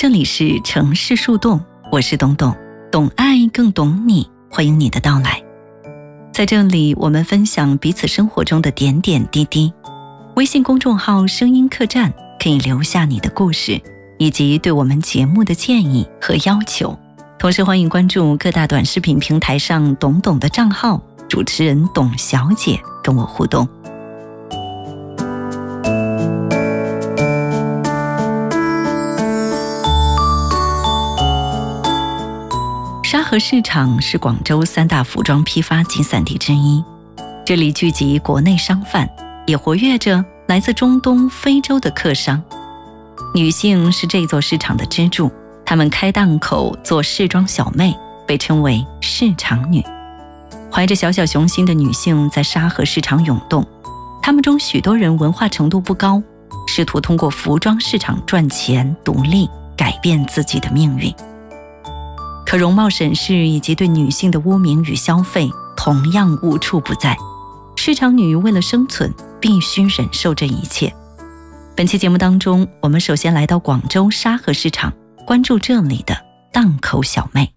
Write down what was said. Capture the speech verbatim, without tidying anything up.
这里是城市树洞，我是董董，懂爱更懂你，欢迎你的到来。在这里，我们分享彼此生活中的点点滴滴。微信公众号声音客栈可以留下你的故事，以及对我们节目的建议和要求。同时欢迎关注各大短视频平台上董董的账号，主持人董小姐跟我互动。沙河市场是广州三大服装批发集散地之一，这里聚集国内商贩，也活跃着来自中东、非洲的客商。女性是这座市场的支柱，她们开档口做试装小妹，被称为市场女。怀着小小雄心的女性在沙河市场涌动，她们中许多人文化程度不高，试图通过服装市场赚钱、独立，改变自己的命运。可容貌审视以及对女性的污名与消费同样无处不在，市场女为了生存必须忍受这一切。本期节目当中，我们首先来到广州沙河市场，关注这里的档口小妹。